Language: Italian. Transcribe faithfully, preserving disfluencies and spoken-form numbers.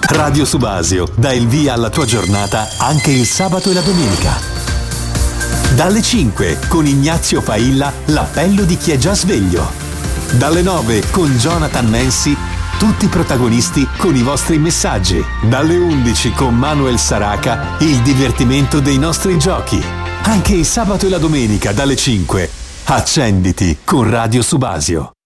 Radio Subasio dà il via alla tua giornata anche il sabato e la domenica. Dalle cinque con Ignazio Failla, l'appello di chi è già sveglio. Dalle nove con Jonathan Mensi, tutti protagonisti con i vostri messaggi. Dalle undici con Manuel Saraca, il divertimento dei nostri giochi. Anche il sabato e la domenica dalle cinque. Accenditi con Radio Subasio.